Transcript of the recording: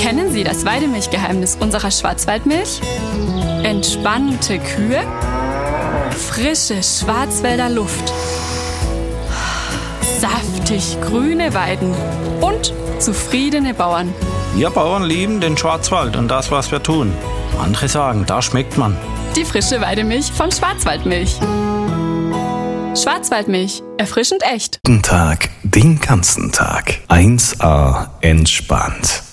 Kennen Sie das Weidemilchgeheimnis unserer Schwarzwaldmilch? Entspannte Kühe, frische Schwarzwälder Luft, saftig grüne Weiden und zufriedene Bauern. Wir Bauern lieben den Schwarzwald und das, was wir tun. Andere sagen, da schmeckt man. Die frische Weidemilch von Schwarzwaldmilch. Schwarzwaldmilch, erfrischend echt. Guten Tag, den ganzen Tag. 1A entspannt.